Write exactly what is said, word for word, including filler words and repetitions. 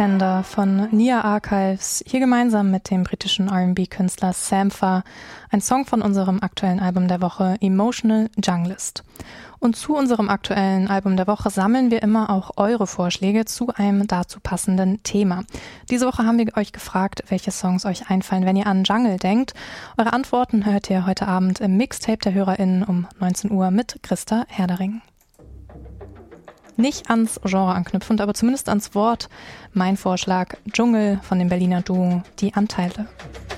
Pretender von Nia Archives, hier gemeinsam mit dem britischen R and B-Künstler Sampha, ein Song von unserem aktuellen Album der Woche Emotional Junglist. Und zu unserem aktuellen Album der Woche sammeln wir immer auch eure Vorschläge zu einem dazu passenden Thema. Diese Woche haben wir euch gefragt, welche Songs euch einfallen, wenn ihr an Jungle denkt. Eure Antworten hört ihr heute Abend im Mixtape der HörerInnen um neunzehn Uhr mit Christa Herdering. Nicht ans Genre anknüpfend, aber zumindest ans Wort. Mein Vorschlag: Dschungel von dem Berliner Duo Die Anteile.